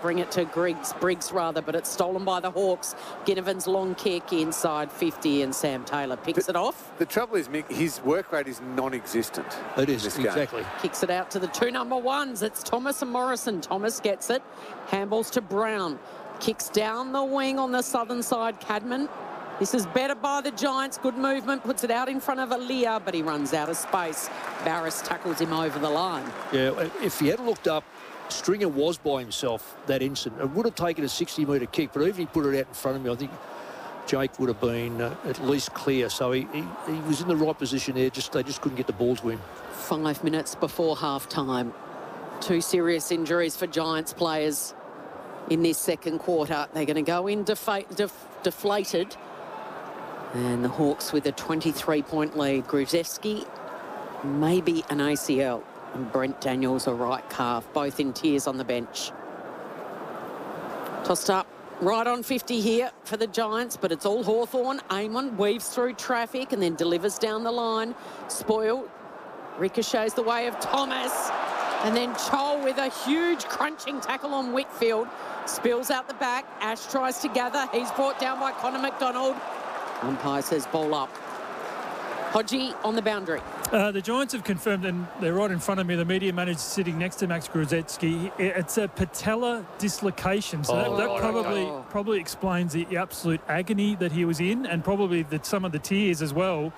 bring it to Briggs, but it's stolen by the Hawks. Ginnivan's long kick inside 50 and Sam Taylor picks it off. The trouble is, Mick, his work rate is non-existent. It is, exactly. Kicks it out to the two number ones. It's Thomas and Morrison. Thomas gets it. Handballs to Brown. Kicks down the wing on the southern side, Cadman. This is better by the Giants. Good movement. Puts it out in front of Aaliyah, but he runs out of space. Barris tackles him over the line. Yeah, if he had looked up, Stringer was by himself that instant. It would have taken a 60-metre kick, but even if he put it out in front of me, I think Jake would have been at least clear. So he was in the right position there. They just couldn't get the ball to him. 5 minutes before half-time. 2 serious injuries for Giants players in this second quarter. They're going to go in deflated. And the Hawks with a 23-point lead. Gruzevski, maybe an ACL. And Brent Daniels, a right calf, both in tears on the bench. Tossed up right on 50 here for the Giants, but it's all Hawthorn. Amon weaves through traffic and then delivers down the line. Spoil ricochets the way of Thomas. And then Chol with a huge crunching tackle on Whitfield. Spills out the back. Ash tries to gather. He's brought down by Connor McDonald. Umpire says ball up. Hodgie on the boundary. The Giants have confirmed, and they're right in front of me, the media manager sitting next to Max Gruzevski. It's a patella dislocation. So that probably explains the absolute agony that he was in, and probably some of the tears as well.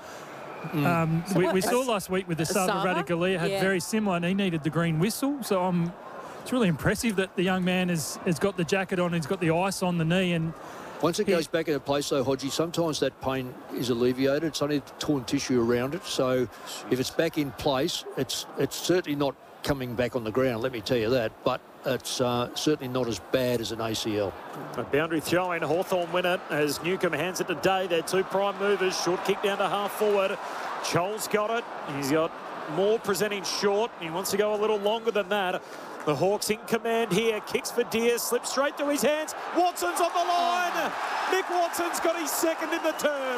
We saw last week with the Sava Ratugolea had very similar, and he needed the green whistle. So it's really impressive that the young man has got the jacket on, he's got the ice on the knee, and once it goes back into place, though, Hodgie, sometimes that pain is alleviated. It's only torn tissue around it. So if it's back in place, it's certainly not coming back on the ground, let me tell you that. But it's certainly not as bad as an ACL. A boundary throw in. Hawthorn win it as Newcombe hands it to Day. They're 2 prime movers. Short kick down to half forward. Chol's got it. He's got more presenting short. He wants to go a little longer than that. The Hawks in command here. Kicks for Deer. Slips straight to his hands. Watson's on the line. Nick Watson's got his second in the term.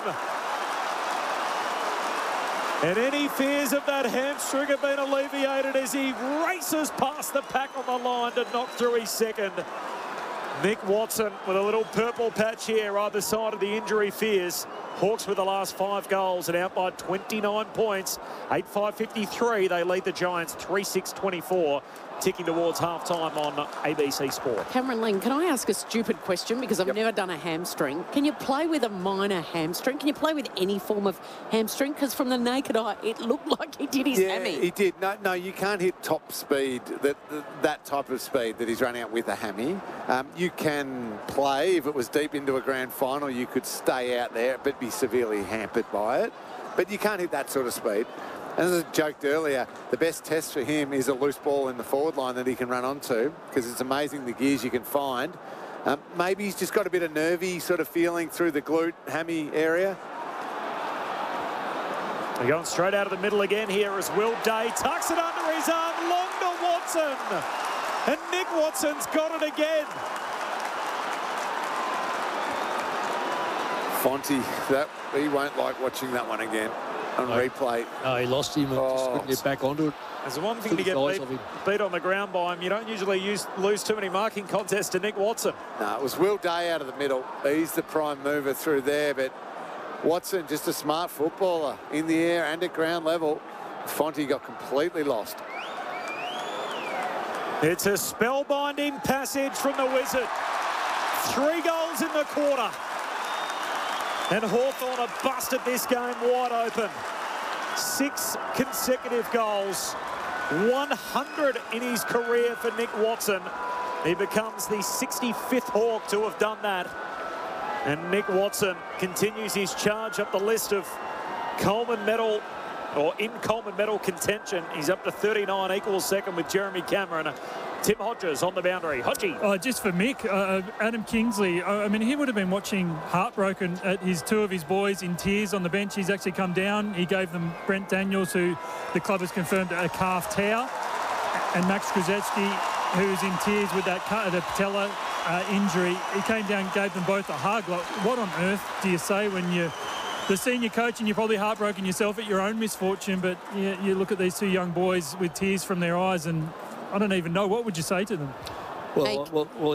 And any fears of that hamstring have been alleviated as he races past the pack on the line to knock through his second. Nick Watson with a little purple patch here either side of the injury fears. Hawks with the last 5 goals and out by 29 points. 8-5-53. They lead the Giants 3-6-24. Ticking towards half-time on ABC Sport. Cameron Ling, can I ask a stupid question? Because I've never done a hamstring. Can you play with a minor hamstring? Can you play with any form of hamstring? Because from the naked eye, it looked like he did his hammy. Yeah, he did. No, you can't hit top speed, that type of speed that he's running out with a hammy. You can play. If it was deep into a grand final, you could stay out there but be severely hampered by it. But you can't hit that sort of speed. As I joked earlier, the best test for him is a loose ball in the forward line that he can run onto, because it's amazing the gears you can find. Maybe he's just got a bit of nervy sort of feeling through the glute hammy area. They're going straight out of the middle again here as Will Day tucks it under his arm, long to Watson. And Nick Watson's got it again. Fonte, he won't like watching that one again. On replay. No, he lost him and just couldn't get back onto it. There's one thing to get beat on the ground by him. You don't usually lose too many marking contests to Nick Watson. No, it was Will Day out of the middle. He's the prime mover through there, but Watson, just a smart footballer in the air and at ground level. Fonte got completely lost. It's a spellbinding passage from the Wizard. 3 goals in the quarter. And Hawthorn have busted this game wide open. 6 consecutive goals. 100 in his career for Nick Watson. He becomes the 65th Hawk to have done that. And Nick Watson continues his charge up the list of Coleman medal, or in Coleman medal contention. He's up to 39, equal second with Jeremy Cameron. Tim Hodges on the boundary. Hodgie. Just for Mick, Adam Kingsley, I mean, he would have been watching heartbroken at his 2 of his boys in tears on the bench. He's actually come down. He gave them Brent Daniels, who the club has confirmed a calf tear, and Max Gruzevski, who's in tears with the patella injury. He came down and gave them both a hug. Like, what on earth do you say when you're the senior coach and you're probably heartbroken yourself at your own misfortune, but you look at these 2 young boys with tears from their eyes, and I don't even know. What would you say to them? Well,